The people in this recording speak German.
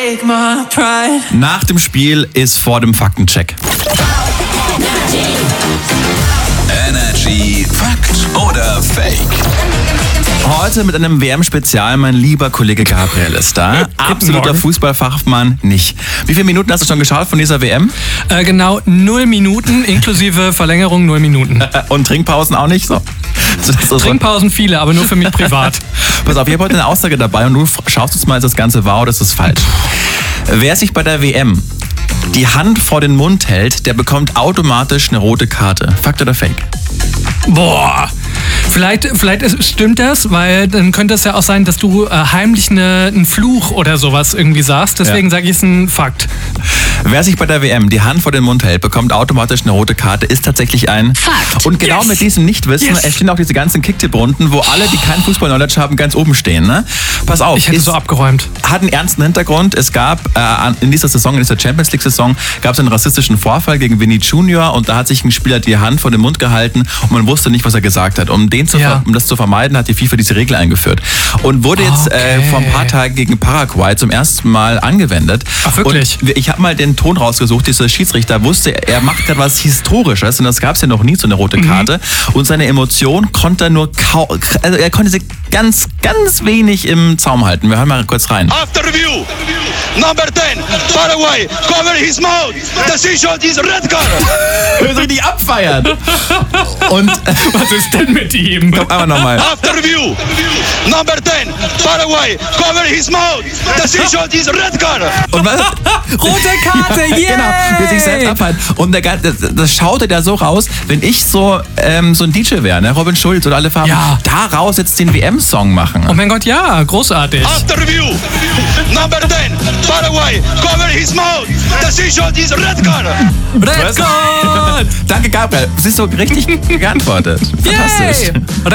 Nach dem Spiel ist vor dem Faktencheck. Energy Fakt oder Fake? Heute mit einem WM-Spezial, mein lieber Kollege Gabriel ist da. Absoluter Morgen. Fußballfachmann nicht. Wie viele Minuten hast du schon geschaut von dieser WM? Genau 0 Minuten, inklusive Verlängerung 0 Minuten. Und Trinkpausen auch nicht? So. Trinkpausen viele, aber nur für mich privat. Pass auf, ich habe heute eine Aussage dabei und du schaust uns mal, ist das Ganze wahr oder ist das falsch? Wer sich bei der WM die Hand vor den Mund hält, der bekommt automatisch eine rote Karte. Fakt oder Fake? Boah. Vielleicht stimmt das, weil dann könnte es ja auch sein, dass du heimlich einen Fluch oder sowas irgendwie sagst. Deswegen sage ich es ein Fakt. Wer sich bei der WM die Hand vor den Mund hält, bekommt automatisch eine rote Karte, ist tatsächlich ein Fakt. Und genau mit diesem Nichtwissen entstehen auch diese ganzen Kicktipp-Runden, wo alle, die kein Fußball-Knowledge haben, ganz oben stehen. Ne? Pass auf. Ich hätte so abgeräumt. Hat einen ernsten Hintergrund. Es gab in dieser Champions League-Saison, gab es einen rassistischen Vorfall gegen Vinny Junior und da hat sich ein Spieler die Hand vor den Mund gehalten und man wusste nicht, was er gesagt hat. Um das zu vermeiden, hat die FIFA diese Regel eingeführt. Und wurde jetzt vor ein paar Tagen gegen Paraguay zum ersten Mal angewendet. Ach, wirklich? Und ich habe mal den Ton rausgesucht, dieser Schiedsrichter wusste, er macht gerade was Historisches und das gab es ja noch nie, so eine rote Karte. Und seine Emotion konnte er nur er konnte sie ganz, ganz wenig im Zaum halten. Wir hören mal kurz rein. After review, number 10, Paraguay, cover his mouth. Decision is red card. Wir sind nicht abfeiern. Und Was ist denn mit ihm? komm, einmal nochmal. After review, number 10, Paraguay, cover his mouth. Decision is red card. Und was? Rote Karte, yeah! Genau, will sich selbst abhalten. Und das schaute da so raus, wenn ich so ein DJ wäre, ne? Robin Schulz oder alle Farben, Ja. daraus jetzt den WM-Song machen. Oh mein Gott, ja, großartig. After review, number 10, Paraguay, cover his mouth. Decision is red card. Red Gold! Danke, Gabriel. Siehst du, richtig geantwortet. Fantastisch. Yay!